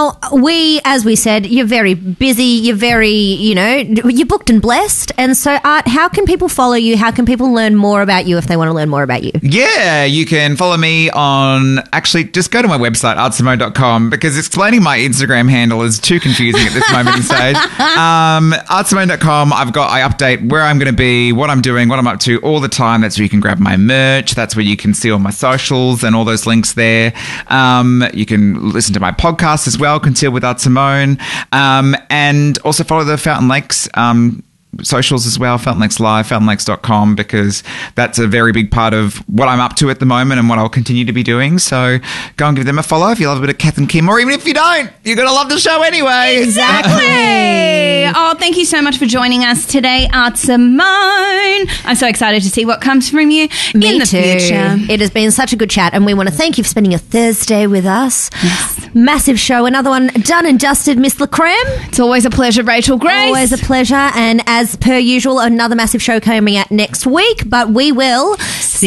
Now, as we said, you're very busy, you're very, you're booked and blessed. And so, Art, how can people follow you? How can people learn more about you if they want to learn more about you? Yeah, you can follow me on, actually, just go to my website, artsimone.com, because explaining my Instagram handle is too confusing at this moment in stage. Artsimone.com, I update where I'm going to be, what I'm doing, what I'm up to all the time. That's where you can grab my merch. That's where you can see all my socials and all those links there. You can listen to my podcast as well, Concealed with Art Simone, and also follow the Fountain Lakes socials as well, Fountain Lakes Live, fountainlakes.com, because that's a very big part of what I'm up to at the moment and what I'll continue to be doing. So go and give them a follow if you love a bit of Kath and Kim, or even if you don't, you're going to love the show anyway. Exactly. Oh, thank you so much for joining us today, Art Simone. I'm so excited to see what comes from you in the future. It has been such a good chat, and we want to thank you for spending your Thursday with us. Yes. Massive show. Another one done and dusted, Miss LaCreme. It's always a pleasure, Rachel Grace. Always a pleasure. And as per usual, another massive show coming out next week, but we will see